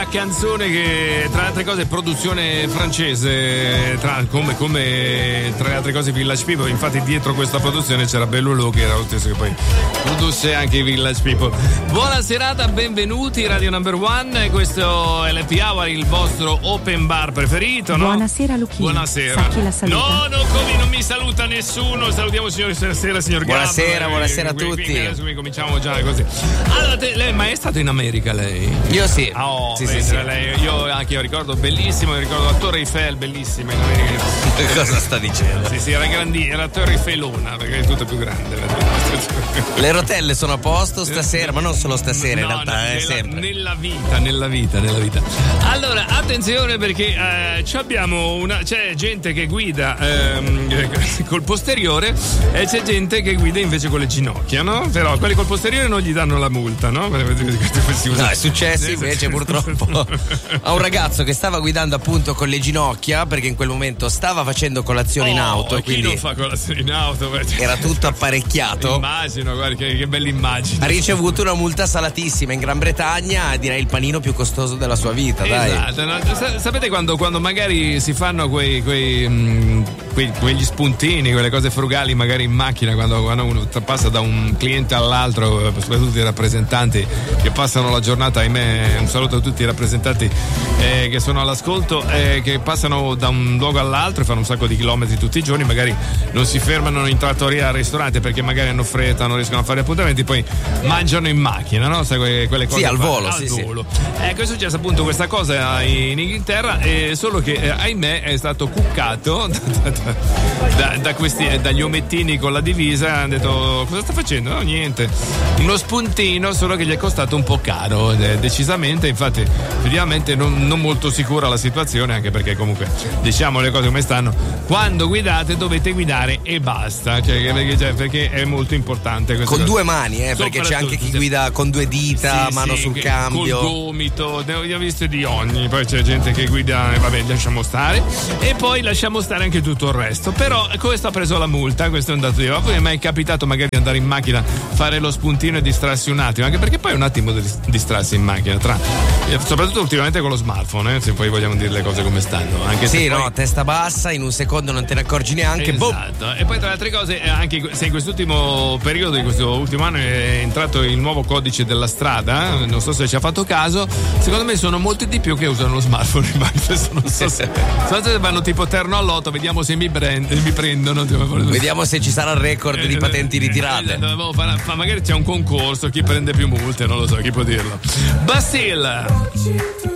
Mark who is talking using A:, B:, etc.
A: canzone che tra le altre cose è produzione francese, come tra le altre cose Village People. Infatti dietro questa produzione c'era Bellulò, che era lo stesso che poi produsse anche i Village People. Buona serata, benvenuti Radio Number One, questo è l'Happy Hour, il vostro open bar preferito, no?
B: Buonasera Luchino.
A: Buonasera.
B: Sa chi la saluta?
A: No, come non mi saluta nessuno. Salutiamo signor signor
C: Buonasera,
A: Gabbo.
C: buonasera a tutti.
A: Adesso cominciamo già così. Allora, lei mai è stato in America, lei?
C: Io sì.
A: Sì.
C: Lei.
A: Io ricordo bellissimo, ricordo la Torre Eiffel, bellissima in America.
C: Cosa sta dicendo?
A: Sì, era Torre Eiffelona, perché è tutto più grande.
C: Le rotelle sono a posto stasera, ma non solo stasera, in realtà, è sempre.
A: Nella vita. Allora, attenzione, perché c'è gente che guida col posteriore e c'è gente che guida invece con le ginocchia, no? Però quelli col posteriore non gli danno la multa, no?
C: No, è successo invece purtroppo a un ragazzo che stava guidando appunto con le ginocchia, perché in quel momento stava facendo colazione in auto,
A: chi non fa colazione in auto?
C: Era tutto apparecchiato.
A: Immagino, guarda che bella immagine.
C: Ha ricevuto una multa salatissima in Gran Bretagna, direi il panino più costoso della sua vita, dai.
A: Esatto, no? Sapete quando magari si fanno quegli spuntini, quelle cose frugali magari in macchina, quando uno passa da un cliente all'altro, soprattutto i rappresentanti che passano la giornata, ahimè, un saluto a tutti i rappresentanti che sono all'ascolto, che passano da un luogo all'altro e fanno un sacco di chilometri tutti i giorni, magari non si fermano in trattoria al ristorante perché magari hanno fretta, non riescono a fare appuntamenti, poi mangiano in macchina, no? Sai, quelle cose
C: sì, al volo.
A: Sì. Ecco, è successa appunto questa cosa in Inghilterra, solo che ahimè è stato cuccato dagli omettini con la divisa. Hanno detto: cosa sta facendo? No, niente, uno spuntino, solo che gli è costato un po' caro, decisamente. Infatti effettivamente non molto sicura la situazione, anche perché comunque diciamo le cose come stanno: quando guidate dovete guidare e basta, perché è molto importante questo.
C: Con due mani, perché c'è anche chi guida con due dita, mano sul cambio,
A: col gomito, ne ho viste di ogni. Poi c'è gente che guida e vabbè, lasciamo stare, e poi lasciamo stare anche tutto il resto. Però questo ha preso la multa, questo è un dato di lavoro. Poi mi è capitato magari di andare in macchina, fare lo spuntino e distrarsi un attimo, anche perché poi è un attimo di distrarsi in macchina, soprattutto ultimamente con lo smartphone, se poi vogliamo dire le cose come stanno, anche se poi...
C: testa bassa, in un secondo non te ne accorgi neanche.
A: Esatto. E poi tra le altre cose, anche se in quest'ultimo periodo, in questo ultimo anno è entrato il nuovo codice della strada, non so se ci ha fatto caso, secondo me sono molti di più che usano lo smartphone in macchina. Non so se vanno tipo terno all'otto, vediamo se mi prendono,
C: vediamo se ci sarà il record di patenti ritirate.
A: Magari c'è un concorso, chi prende più multe, non lo so, chi può dirlo. Bastille.